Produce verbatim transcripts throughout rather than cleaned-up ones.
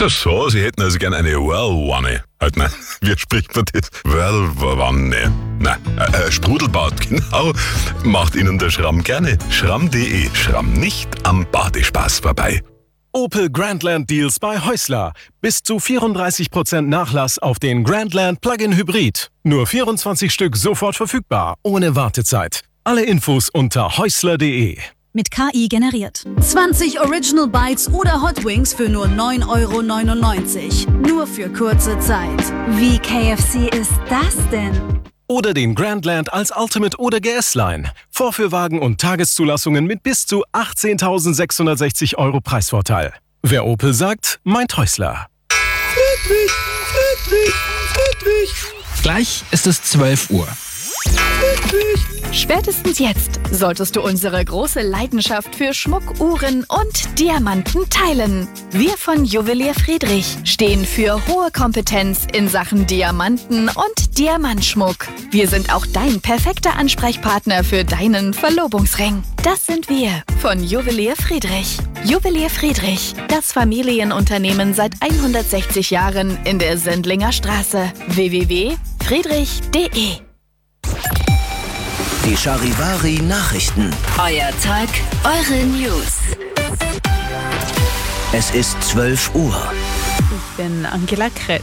So, so, Sie hätten also gern eine Whirlwanne. Halt, nein, wie spricht man das? Whirlwanne. Nein, äh, Sprudelbad, genau. Macht Ihnen der Schramm gerne. Schramm punkt de. Schramm nicht am Badespaß vorbei. Opel Grandland Deals bei Häusler. Bis zu vierunddreißig Prozent Nachlass auf den Grandland Plug-in Hybrid. Nur vierundzwanzig Stück sofort verfügbar, ohne Wartezeit. Alle Infos unter häusler punkt de. Mit K I generiert. zwanzig Original Bites oder Hot Wings für nur neun Euro neunundneunzig. Nur für kurze Zeit. Wie K F C ist das denn? Oder den Grandland als Ultimate oder G S-Line. Vorführwagen und Tageszulassungen mit bis zu achtzehntausendsechshundertsechzig Euro Preisvorteil. Wer Opel sagt, meint Häusler. Friedrich, Friedrich, Friedrich. Gleich ist es zwölf Uhr. Friedrich. Spätestens jetzt solltest du unsere große Leidenschaft für Schmuck, Uhren und Diamanten teilen. Wir von Juwelier Friedrich stehen für hohe Kompetenz in Sachen Diamanten und Diamantschmuck. Wir sind auch dein perfekter Ansprechpartner für deinen Verlobungsring. Das sind wir von Juwelier Friedrich. Juwelier Friedrich, das Familienunternehmen seit hundertsechzig Jahren in der Sendlinger Straße. w w w punkt friedrich punkt de. Die Charivari Nachrichten. Euer Tag, eure News. Es ist zwölf Uhr. Ich bin Angela Kress.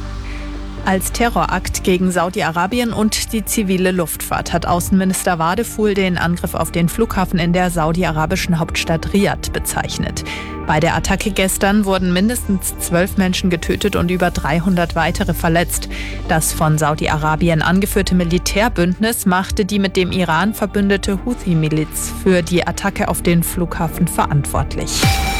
Als Terrorakt gegen Saudi-Arabien und die zivile Luftfahrt hat Außenminister Wadefuhl den Angriff auf den Flughafen in der saudi-arabischen Hauptstadt Riad bezeichnet. Bei der Attacke gestern wurden mindestens zwölf Menschen getötet und über dreihundert weitere verletzt. Das von Saudi-Arabien angeführte Militärbündnis machte die mit dem Iran verbündete Houthi-Miliz für die Attacke auf den Flughafen verantwortlich.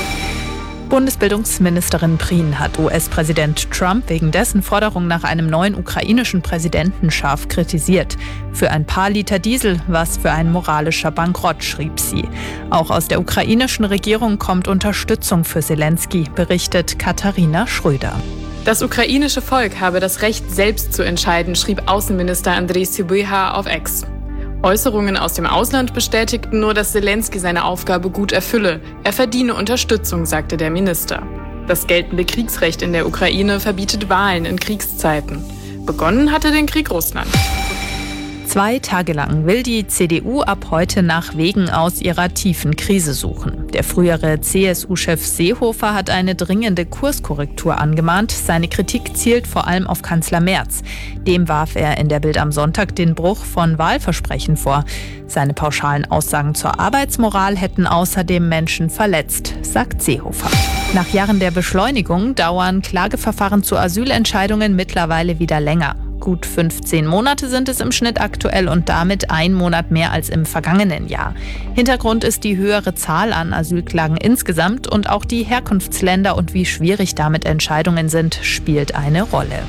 Bundesbildungsministerin Prien hat U S-Präsident Trump wegen dessen Forderung nach einem neuen ukrainischen Präsidenten scharf kritisiert. Für ein paar Liter Diesel, was für ein moralischer Bankrott, schrieb sie. Auch aus der ukrainischen Regierung kommt Unterstützung für Selenskyj, berichtet Katharina Schröder. Das ukrainische Volk habe das Recht, selbst zu entscheiden, schrieb Außenminister Andriy Sybiha auf X. Äußerungen aus dem Ausland bestätigten nur, dass Selenskyj seine Aufgabe gut erfülle. Er verdiene Unterstützung, sagte der Minister. Das geltende Kriegsrecht in der Ukraine verbietet Wahlen in Kriegszeiten. Begonnen hatte den Krieg Russland. Zwei Tage lang will die C D U ab heute nach Wegen aus ihrer tiefen Krise suchen. Der frühere C S U-Chef Seehofer hat eine dringende Kurskorrektur angemahnt. Seine Kritik zielt vor allem auf Kanzler Merz. Dem warf er in der Bild am Sonntag den Bruch von Wahlversprechen vor. Seine pauschalen Aussagen zur Arbeitsmoral hätten außerdem Menschen verletzt, sagt Seehofer. Nach Jahren der Beschleunigung dauern Klageverfahren zu Asylentscheidungen mittlerweile wieder länger. Gut fünfzehn Monate sind es im Schnitt aktuell und damit ein Monat mehr als im vergangenen Jahr. Hintergrund ist die höhere Zahl an Asylklagen insgesamt und auch die Herkunftsländer und wie schwierig damit Entscheidungen sind, spielt eine Rolle.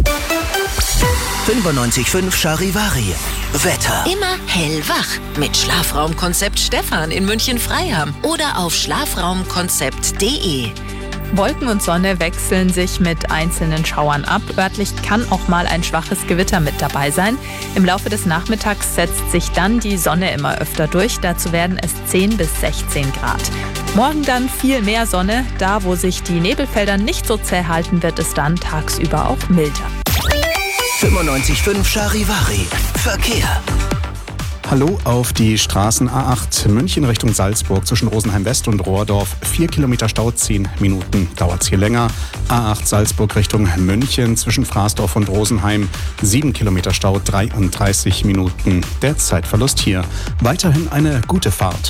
fünfundneunzig Komma fünf Charivari. Wetter. Immer hellwach mit Schlafraumkonzept Stefan in München-Freiham oder auf schlafraumkonzept punkt de. Wolken und Sonne wechseln sich mit einzelnen Schauern ab. Örtlich kann auch mal ein schwaches Gewitter mit dabei sein. Im Laufe des Nachmittags setzt sich dann die Sonne immer öfter durch. Dazu werden es zehn bis sechzehn Grad. Morgen dann viel mehr Sonne. Da, wo sich die Nebelfelder nicht so zäh halten, wird es dann tagsüber auch milder. fünfundneunzig Komma fünf Charivari. Verkehr. Hallo auf die Straßen A acht München Richtung Salzburg zwischen Rosenheim West und Rohrdorf. Vier Kilometer Stau, zehn Minuten dauert es hier länger. A acht Salzburg Richtung München zwischen Fraßdorf und Rosenheim. Sieben Kilometer Stau, dreiunddreißig Minuten. Der Zeitverlust hier. Weiterhin eine gute Fahrt.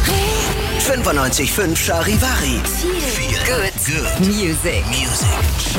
fünfundneunzig Komma fünf Charivari. Feel good. Good. Music. Music.